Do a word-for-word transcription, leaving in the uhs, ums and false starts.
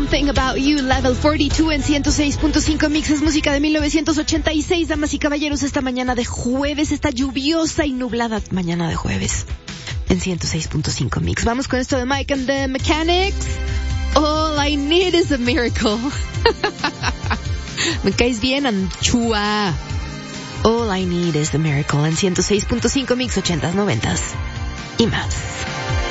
Something About You, Level cuarenta y dos en ciento seis punto cinco Mix. Es música de mil novecientos ochenta y seis, damas y caballeros, esta mañana de jueves, esta lluviosa y nublada mañana de jueves en ciento seis punto cinco Mix. Vamos con esto de Mike and the Mechanics. All I Need Is a Miracle. Me caes bien, Anchua. All I Need Is a Miracle en ciento seis punto cinco Mix, ochentas, noventas y más.